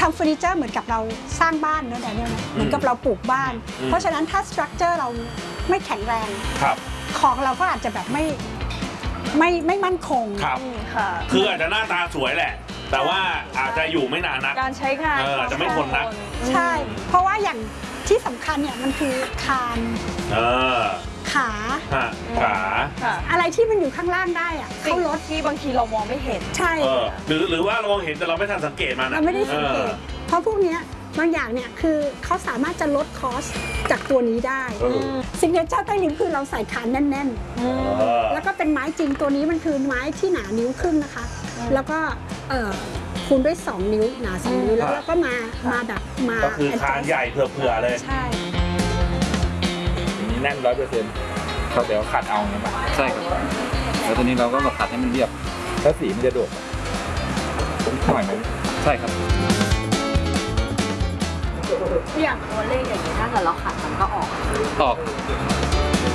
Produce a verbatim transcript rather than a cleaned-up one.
ำเฟอร์นิเจอร์เหมือนกับเราสร้างบ้านเนอะแดเนียลนะเหมือนกับเราปลูกบ้าน เพราะฉะนั้นถ้าสตรัคเจอร์เราไม่แข็งแรงของเราก็อาจจะแบบไม่ไม่ไม่มั่นคงครับคืออาจจะหน้าตาสวยแหละแต่ว่าอาจจะอยู่ไม่นานนักการใช้งานอาจจะไม่ทนนักใช่เพราะว่าอย่างที่สำคัญเนี่ยมันคือคานขาขาอะไรที่มันอยู่ข้างล่างได้อะเข้ารถที่บางทีเรามองไม่เห็นใช่หรือหรือว่าเรามองเห็นแต่เราไม่ทันสังเกตมันเราไม่ได้สังเกตเพราะพวกนี้บางอย่างเนี่ยคือเขาสามารถจะลดคอสจากตัวนี้ได้สิ่งที่เจ้าใต้ลิ้นคือเราใส่คานแน่นๆแล้วก็เป็นไม้จริงตัวนี้มันคือไม้ที่หนานิ้วครึ่งนะคะแล้วก็เอ่อคูณด้วยสองนิ้วหนาสองนิ้วแล้วก็มามาแบบมาก็คือคานใหญ่เผื่อๆเลยใช่นี่แน่นร้อยเปอร์เซ็นต์เขาเดี๋ยวขัดเอาไงบ้างใช่ครับแล้วตัวนี้เราก็มาขัดให้มันเรียบแล้วสีมันจะโดดผมหน่อยไหมใช่ครับอย่างตัวเลขอย่างนี้ถ้าเกิดเราขัดมันก็ออกออก